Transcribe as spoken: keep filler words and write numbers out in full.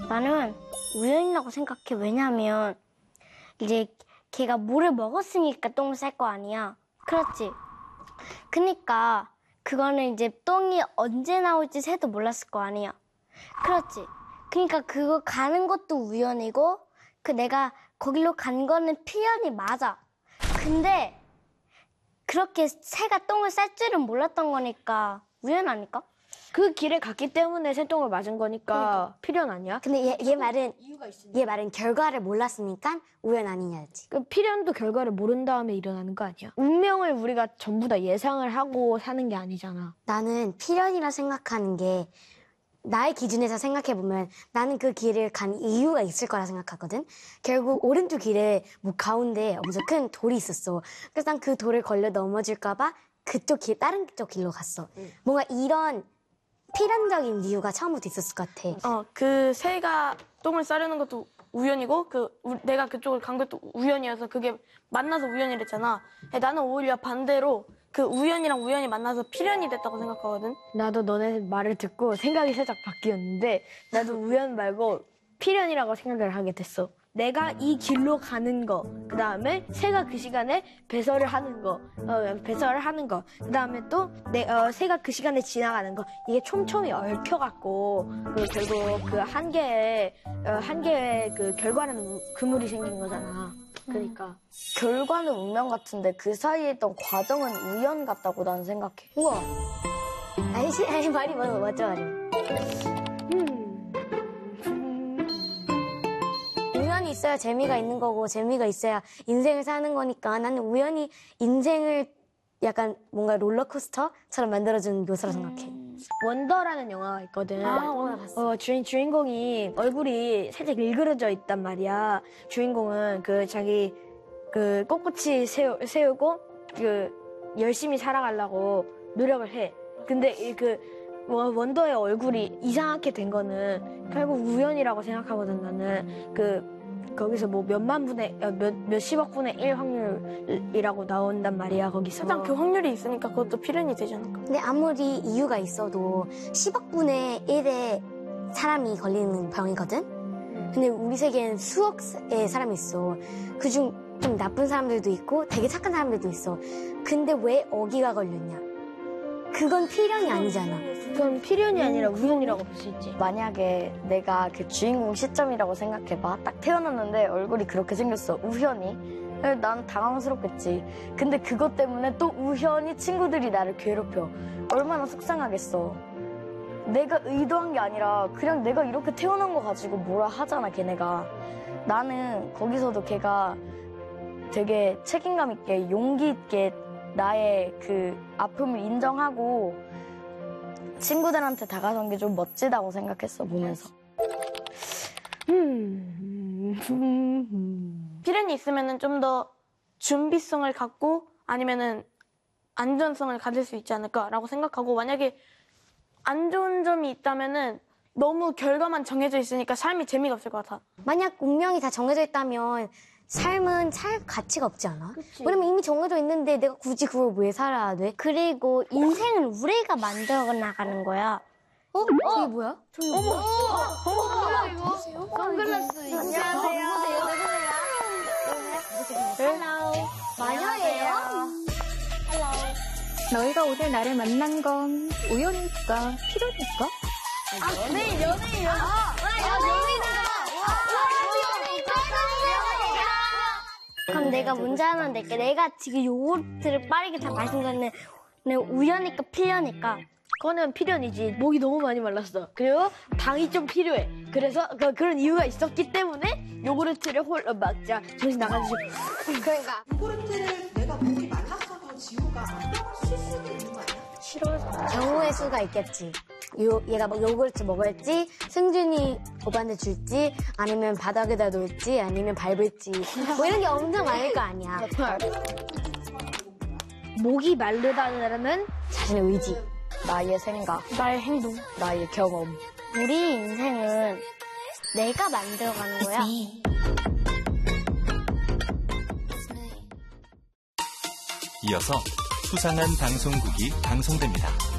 나는 우연이라고 생각해. 왜냐면 이제 걔가 물을 먹었으니까 똥을 쌀 거 아니야. 그렇지? 그니까 그거는 이제 똥이 언제 나올지 새도 몰랐을 거 아니야. 그렇지? 그니까 그거 가는 것도 우연이고 그 내가 거기로 간 거는 필연이 맞아. 근데 그렇게 새가 똥을 쌀 줄은 몰랐던 거니까 우연 아닐까? 그 길에 갔기 때문에 새똥을 맞은 거니까 그러니까. 필연 아니야? 근데 얘, 얘 말은 얘 말은 결과를 몰랐으니까 우연 아니냐지. 그 필연도 결과를 모른 다음에 일어나는 거 아니야? 운명을 우리가 전부 다 예상을 하고 사는 게 아니잖아. 나는 필연이라 생각하는 게 나의 기준에서 생각해보면 나는 그 길을 간 이유가 있을 거라 생각하거든. 결국 오른쪽 길에 뭐 가운데 엄청 큰 돌이 있었어. 그래서 난 그 돌을 걸려 넘어질까 봐 그쪽 길, 다른 쪽 길로 갔어. 응. 뭔가 이런 필연적인 이유가 처음부터 있었을 것 같아. 어, 그 새가 똥을 싸려는 것도 우연이고 그 우, 내가 그쪽을 간 것도 우연이어서 그게 만나서 우연이랬잖아. 나는 오히려 반대로 그 우연이랑 우연이 만나서 필연이 됐다고 생각하거든. 나도 너네 말을 듣고 생각이 살짝 바뀌었는데 나도 우연 말고 필연이라고 생각을 하게 됐어. 내가 이 길로 가는 거, 그 다음에 새가 그 시간에 배설을 하는 거, 어, 배설을 하는 거, 그 다음에 또 내, 어, 새가 그 시간에 지나가는 거, 이게 촘촘히 얽혀갖고 그 결국 그 한 개의 어, 한 개의 그 결과는 그물이 생긴 거잖아. 그러니까 결과는 운명 같은데 그 사이에 있던 과정은 우연 같다고 나는 생각해. 우와. 아니, 아니 말이 맞아, 맞죠, 말이. 우연이 있어야 재미가 있는 거고 재미가 있어야 인생을 사는 거니까 나는 우연히 인생을 약간 뭔가 롤러코스터처럼 만들어주는 요소라 생각해. 원더라는 영화가 있거든. 아, 원더 봤어. 어, 주인, 주인공이 얼굴이 살짝 일그러져 있단 말이야. 주인공은 그 자기 그 꼿꼿이 세우, 세우고 그 열심히 살아가려고 노력을 해. 근데 이 그 원더의 얼굴이 이상하게 된 거는 결국 우연이라고 생각하거든, 나는. 그 거기서 뭐 몇만 분의, 몇, 몇십억 분의 일 확률이라고 나온단 말이야, 거기서. 일단 그 확률이 있으니까 그것도 필연이 되지 않을까? 근데 아무리 이유가 있어도 십억 분의 일의 사람이 걸리는 병이거든? 근데 우리 세계엔 수억의 사람이 있어. 그중 좀 나쁜 사람들도 있고 되게 착한 사람들도 있어. 근데 왜 어기가 걸렸냐? 그건 필연이 아니잖아. 그건 필연이 아니라 우연이라고 볼 수 있지. 만약에 내가 그 주인공 시점이라고 생각해봐. 딱 태어났는데 얼굴이 그렇게 생겼어. 우연히. 난 당황스럽겠지. 근데 그것 때문에 또 우연히 친구들이 나를 괴롭혀. 얼마나 속상하겠어. 내가 의도한 게 아니라 그냥 내가 이렇게 태어난 거 가지고 뭐라 하잖아, 걔네가. 나는 거기서도 걔가 되게 책임감 있게 용기 있게 나의 그 아픔을 인정하고 친구들한테 다가선 게 좀 멋지다고 생각했어, 보면서. 필연이 있으면은 좀 더 준비성을 갖고 아니면은 안전성을 가질 수 있지 않을까라고 생각하고, 만약에 안 좋은 점이 있다면은 너무 결과만 정해져 있으니까 삶이 재미가 없을 것 같아. 만약 운명이 다 정해져 있다면 삶은 살 가치가 없지 않아? 그치. 왜냐면 이미 정해져 있는데 내가 굳이 그걸 왜 살아야 돼? 그리고 인생을 우리가 만들어 나가는 거야. 어? 저게 뭐야? 어머! 어머! 뭐야 이거? 선글라스. 안녕하세요. 헬로. 마녀예요. 너희가 오늘 나를 만난 건 우연일까? 필연일까? 아, 연예인, 연예인, 연예인. 아, 연예인이다. 그럼 내가 문제 하나 낼게. 내가 지금 요거트를 빠르게 다 마신 거는 우연일까 필연일까? 그거는 필연이지. 목이 너무 많이 말랐어. 그리고 당이 좀 필요해. 그래서 그, 그런 이유가 있었기 때문에 요구르트를 홀 어, 막자 정신 나가지고. 그러니까. 요구르트를 내가 목이 말랐어도 지우가 안 먹을 수도 있는 거 아니야? 싫어서. 경우의 수가 있겠지. 요, 얘가 뭐 요구르트 먹을지, 승준이 오빠한테 줄지, 아니면 바닥에다 놓을지, 아니면 밟을지. 뭐 이런 게 엄청 많을 거 아니야. 목이 마르다는 자신의 의지. 나의 생각, 나의 행동. 나의 경험. 우리 인생은 내가 만들어가는 거야. 이어서 수상한 방송국이 방송됩니다.